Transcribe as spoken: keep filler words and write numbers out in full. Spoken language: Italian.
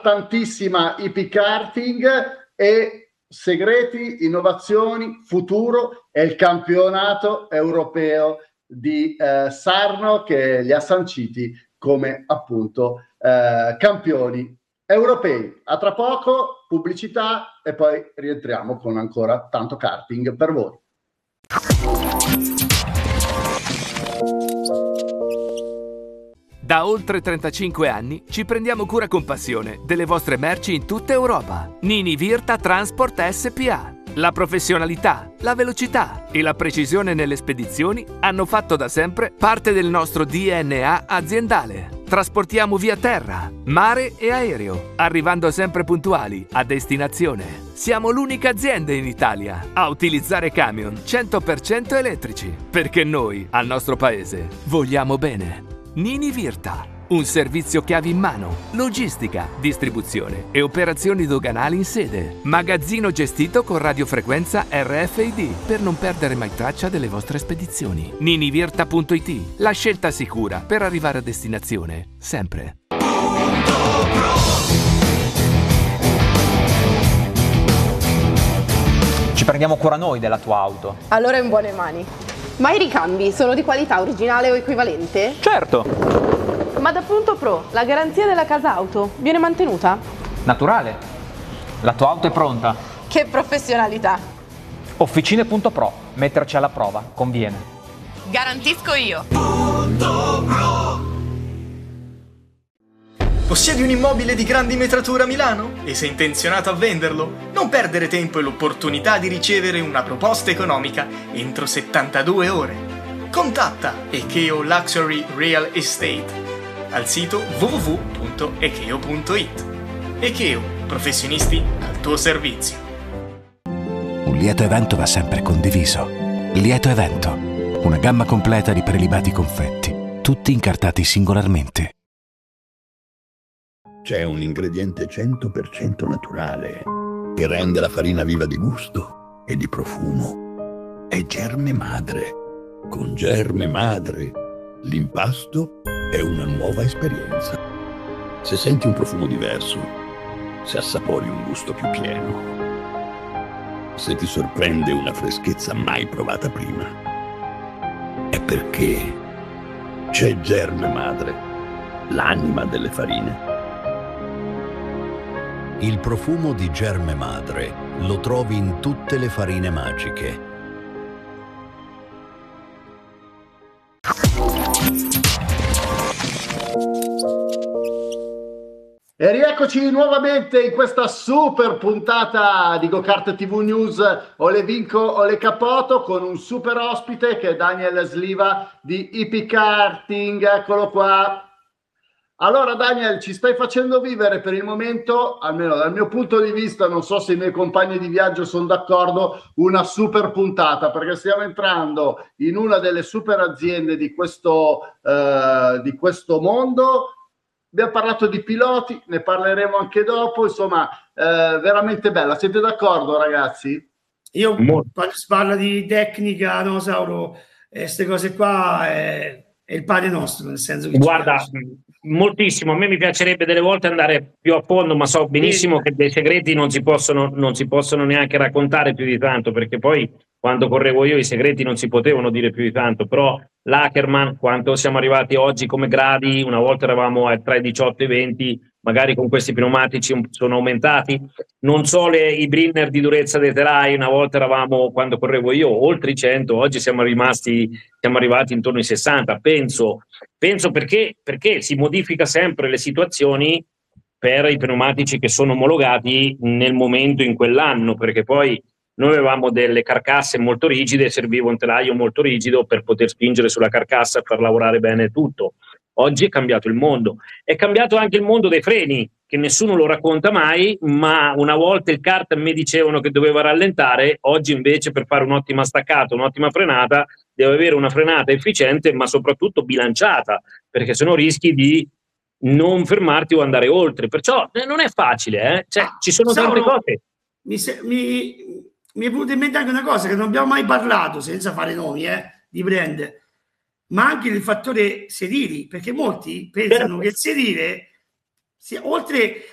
tantissima I P Karting e segreti, innovazioni, futuro e il campionato europeo di eh, Sarno che li ha sanciti come appunto eh, campioni europei. A tra poco, pubblicità e poi rientriamo con ancora tanto karting per voi. Da oltre trentacinque anni ci prendiamo cura con passione delle vostre merci in tutta Europa. Nini Virta Transport S P A. La professionalità, la velocità e la precisione nelle spedizioni hanno fatto da sempre parte del nostro D N A aziendale. Trasportiamo via terra, mare e aereo, arrivando sempre puntuali a destinazione. Siamo l'unica azienda in Italia a utilizzare camion cento per cento elettrici, perché noi, al nostro paese, vogliamo bene. Nini Virta, un servizio chiavi in mano, logistica, distribuzione e operazioni doganali in sede. Magazzino gestito con radiofrequenza R F I D per non perdere mai traccia delle vostre spedizioni. ninivirta punto it, la scelta sicura per arrivare a destinazione, sempre. Ci prendiamo cura noi della tua auto. Allora è in buone mani. Ma i ricambi sono di qualità originale o equivalente? Certo! Ma da Punto Pro, la garanzia della casa auto viene mantenuta? Naturale. La tua auto è pronta. Che professionalità! Officine Punto Pro. Metterci alla prova. Conviene. Garantisco io. Punto Pro. Possiedi un immobile di grandi metrature a Milano e sei intenzionato a venderlo? Non perdere tempo e l'opportunità di ricevere una proposta economica entro settantadue ore. Contatta Ekeo Luxury Real Estate al sito w w w punto ekeo punto it. Ekeo, professionisti al tuo servizio. Un lieto evento va sempre condiviso. Lieto evento, una gamma completa di prelibati confetti, tutti incartati singolarmente. C'è un ingrediente cento per cento naturale che rende la farina viva di gusto e di profumo. È Germe Madre. Con Germe Madre l'impasto è una nuova esperienza. Se senti un profumo diverso, se assapori un gusto più pieno, se ti sorprende una freschezza mai provata prima, è perché c'è Germe Madre, l'anima delle farine. Il profumo di Germe Madre lo trovi in tutte le farine magiche. E rieccoci nuovamente in questa super puntata di GoKart T V News. O le vinco o le capoto, con un super ospite che è Daniel Sliva di I P Karting. Eccolo qua. Allora Daniel, ci stai facendo vivere per il momento, almeno dal mio punto di vista, non so se i miei compagni di viaggio sono d'accordo, una super puntata, perché stiamo entrando in una delle super aziende di questo, eh, di questo mondo. Abbiamo parlato di piloti, ne parleremo anche dopo, insomma, eh, veramente bella. Siete d'accordo, ragazzi? Io, quando si parla di tecnica, dinosauro, queste eh, cose qua, è, è il pane nostro, nel senso che... Guarda, moltissimo, a me mi piacerebbe delle volte andare più a fondo, ma so benissimo che dei segreti non si possono, non si possono neanche raccontare più di tanto, perché poi quando correvo io i segreti non si potevano dire più di tanto. Però l'Ackerman, quanto siamo arrivati oggi come gradi, una volta eravamo tra i diciotto e i venti, magari con questi pneumatici sono aumentati, non so le, i Brinner di durezza dei telai, una volta eravamo, quando correvo io, oltre i cento, oggi siamo rimasti, siamo arrivati intorno ai sessanta, penso, penso perché, perché si modifica sempre le situazioni per i pneumatici che sono omologati nel momento in quell'anno, perché poi noi avevamo delle carcasse molto rigide, serviva un telaio molto rigido per poter spingere sulla carcassa e far lavorare bene tutto. Oggi è cambiato il mondo, è cambiato anche il mondo dei freni, che nessuno lo racconta mai, ma una volta il kart mi dicevano che doveva rallentare, oggi invece per fare un'ottima staccata, un'ottima frenata, deve avere una frenata efficiente ma soprattutto bilanciata, perché sennò rischi di non fermarti o andare oltre. Perciò eh, non è facile, eh? Cioè, ci sono tante cose. Mi, se, mi, mi è venuta in mente anche una cosa che non abbiamo mai parlato, senza fare nomi, eh, di brand, ma anche il fattore sedili, perché molti pensano che il sedile, sia, oltre